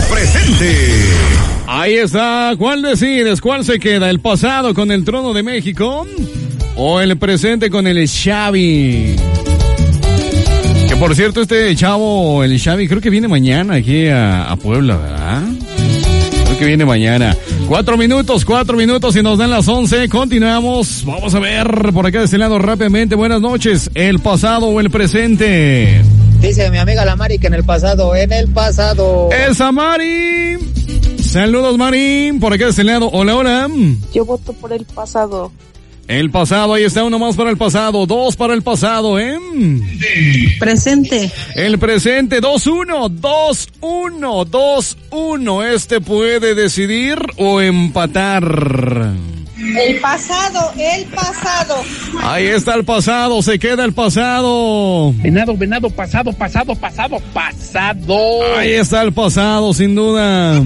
presente. Ahí está. ¿Cuál decides? ¿Cuál se queda? ¿El pasado con el trono de México? ¿O el presente con el Xavi? Que por cierto, este chavo, el Xavi, creo que viene mañana aquí a Puebla, ¿verdad? Creo que viene mañana. 4 minutos y nos dan las 11. Continuamos. Vamos a ver por acá de este lado rápidamente. Buenas noches. ¿El pasado o el presente? Dice mi amiga la Mari que en el pasado. ¡Esa Mari! Saludos, Mari. Por acá de este lado. Hola, hola. Yo voto por el pasado. El pasado, ahí está, uno más para el pasado, 2 para el pasado, ¿eh? Presente. El presente, 2-1. Este puede decidir o empatar. El pasado. Ahí está el pasado, se queda el pasado. Venado, pasado. Ahí está el pasado, sin duda.